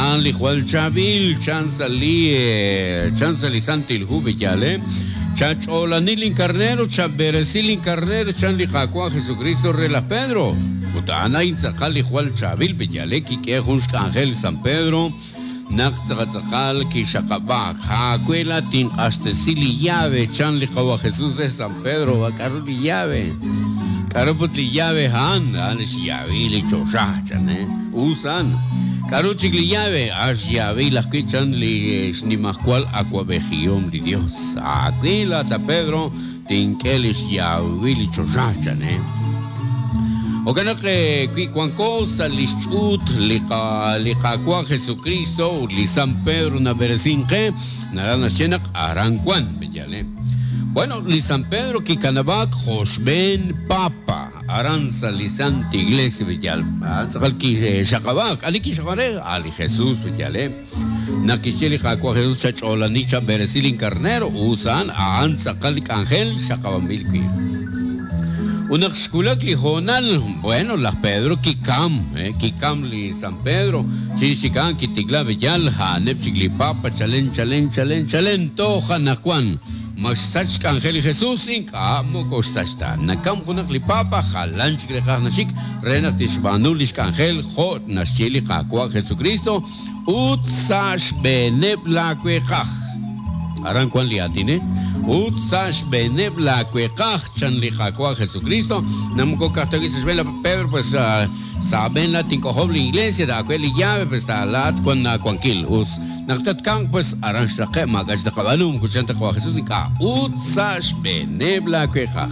chan li jual chabil, chan sali santil hubiyale, chach olanilin carnero, chaberesilin carnero, chan li jacua Jesucristo rela Pedro. Utana intzakal li jual chabil biyale, kike junsk Ángel San Pedro, naktzakal ki shakabak, hakuela tin astesili llave, chan li jawa Jesús de San Pedro, acaru li llave. Karuput li llave han, anes llave li chosachan, usan. Karuchik li llave, as llave las quichan li snimascual aquavejiom li Dios. Aquila ta Pedro, tinkelis llave li chosachan, O que no que cuan cosa li chut li cacua Jesucristo, li San Pedro na beresinque, narana chenak aranquan, bellale. Bueno, li San Pedro ki kanabak Josben Papa Aranza li Santa Iglesia bellal. Al ki shakabak, ali ki shakare, ali Jesús bellale. Na kisheli jakwa Jesús chacholanicha beresilin carnero usan aranza kalik Ángel shakabamilki. Unak skulak li honal, bueno, la Pedro kikam li San Pedro, chishikan kitigla bellal ha nepchigli Papa chalen toja nakwan. Magsach Ángel Jesús inka mo kostasta nakam kunak li Papa halanch grejah nashik renak tishbanulish Ángel hot nashili kakwa Jesucristo utsash beneb la kwekah aran kwan li atine utsash beneb la kwekah chan li kakwa Jesucristo namko kahtagis vela Pedro pues saben la tinkohob la iglesia da aquel llave pues ta lat con kil us naktat kang pues aran shaqe magas da qabalum kuchanta kwa Jesús ka utsash benebla queja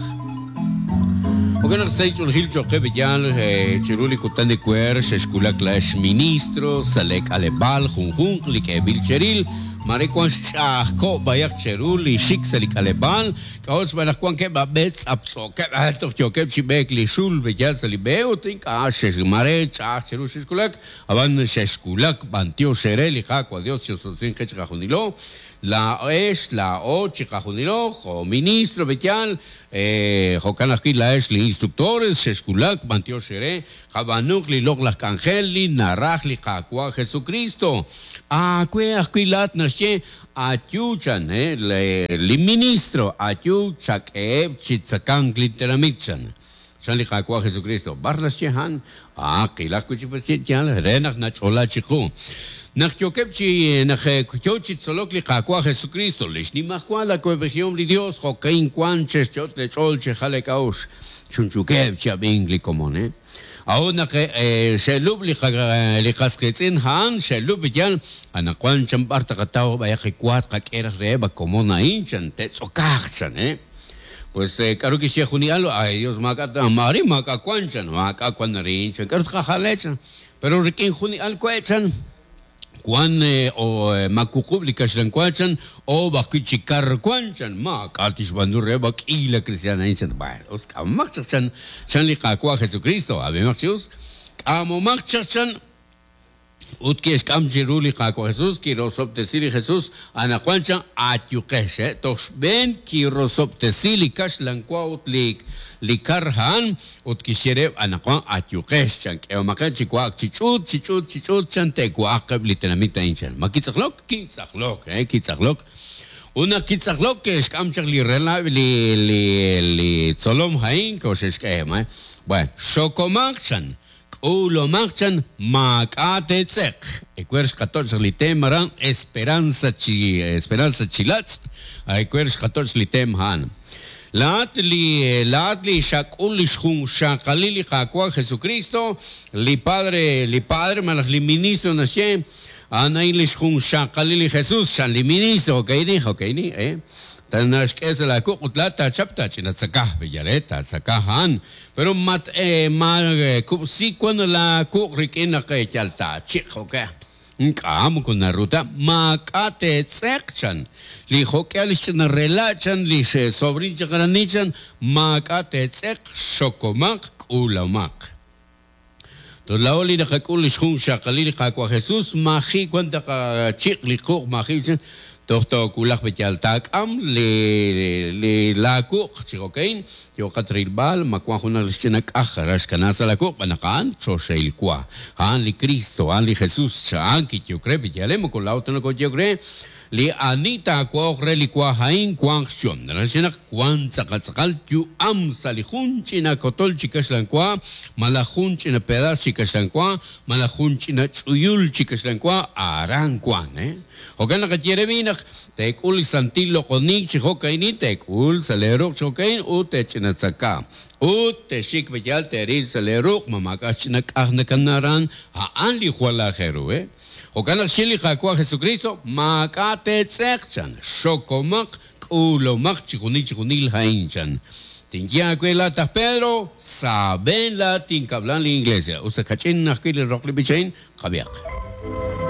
o que no se hizo el gil choque bellal chiruli kutan de cuer se escula clash ministro salek alebal junjun like bilcheril Marikwan shako bayak cheruli shik salik alebal kaots banakwan ke babets apso ke alto choke chibek li shul bejal salibeo think ashes mare cha cheru shkulak aban shkulak bantio shereli hakwa Dios yosin kechka junilo la o chica junilo o ministro bejal jokanaki la es li instructores shkulak bantio shere habanuk li log la Ángel naraj li hakwa Jesucristo aquilat nashe achuchan li ministro achuchak chitzakan gliteramichan chan li hakwa Jesucristo barlas chehan qilak kuchipasit yan renak na chola chiku nakchokep chi nakchochit solok li hakwa Jesucristo lishni mahkwala koebegiom li Dios hokain kwanches chot le chol chehale kaush chunchukep chabingli komone ahora que shelub li kasketzin han shelub biyal anakwan chambarta katao vaya que cuatro que era reba como na hinchan te tsokachan pues caro que sea junialo ay Dios makata mari makakwanchan makakwanarinchan caro kahalechan pero rikin junial kwechan kwan o makukublikas lang kwanchan o bakichikar kwanchan makatis bandure bakila cristiana inchan ba os kamakchan chan li kakwa Jesucristo abemaxius amo makchan utkes kam jiruli kakwa Jesus ki rosoptesili Jesus anakwanchan atyukeshe tos ben ki rosoptesili kash lang kwa utlik likarhan ut kisere anakwan atyukes chan ke makan chikwa chichut chan te kwa litenamita inchan makitzaklok kitzaklok una kitzaklok ke skam chli rela li tsolom hain ko sheskema bueno shokomakchan ulomakchan makatetzek ekwers 14 litem maran esperanza chilats ekwers 14 litem han Latli shakul shun shakalili kakwa Jesucristo li padre malas li ministro nashe anaili shun shakalili Jesús shan li ministro okay ni tanash kesa la kutlata chapta china tsakah beyaleta tsakahan pero mat si cuando la kurikina que chalta chik okay Nkam con la ruta makate tsekchan li hokealishan relachan li sobrin chagaranichan makate tsek shokomak ulamak to la oli de kakulish hun shakalili kakwa Jesus mahi kwanta ka chik li kok mahi tohto kulak bechaltak am li la kok chikokain yo katrilbal, makuahuna lishinak ajarash kanasa la copa, nakan, chosheilqua, han li Cristo, han li Jesús, chaan, que yo creo, pijalemo con la otra no yo creo, li anita kuah relikua hain kuangxion, rasina kuan sakal tu am salihunchina kotol chikaslankua, malahunchina pedaz chikaslankua, malahunchina chuyul chikaslankua, arankuan, Hogan nakatyerevinak, tek ul santilo konik chihokaini, tek ul salerok chokain, te chinatsaka. Te shik bejal teril salerok, mamakachinak ahnakanaran, haan li huala heru, Hogan nakshili kakwa Jesucristo, makate tsekchan, shokomak, ulomak chikunil hainchan. Tinkia kuelata Pedro, saben la tinkablan la iglesia. Usted kachin nakil rokli bichain, kabiak.